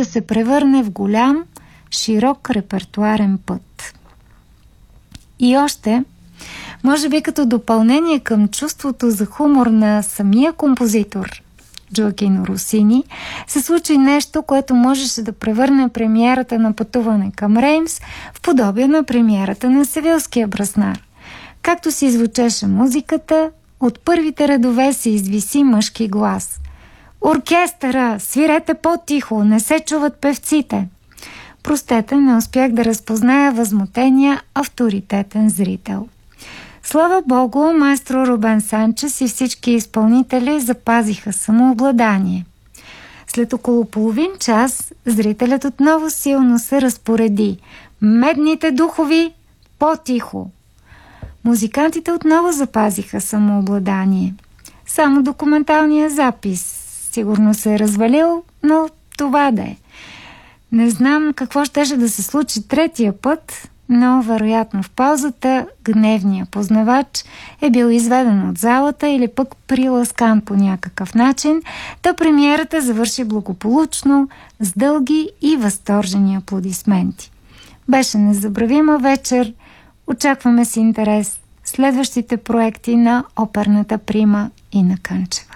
да се превърне в голям, широк репертуарен път. И още, може би като допълнение към чувството за хумор на самия композитор Джоакино Росини, се случи нещо, което можеше да превърне премиерата на Пътуване към Реймс в подобие на премиерата на Севилския браснар. Както си звучеше музиката, от първите редове се извиси мъжки глас. „Оркестъра! Свирете по-тихо! Не се чуват певците!“ Простете, не успях да разпозная възмутения авторитетен зрител. Слава Богу, маестро Рубен Санчес и всички изпълнители запазиха самообладание. След около половин час зрителят отново силно се разпореди: „Медните духови, по-тихо!“ Музикантите отново запазиха самообладание. Само документалният запис сигурно се е развалил, но това да е. Не знам какво щеше да се случи третия път, но вероятно в паузата гневният познавач е бил изведен от залата или пък приласкан по някакъв начин, да премиерата завърши благополучно с дълги и възторжени аплодисменти. Беше незабравима вечер. Очакваме с интерес следващите проекти на оперната прима Ина Кънчева.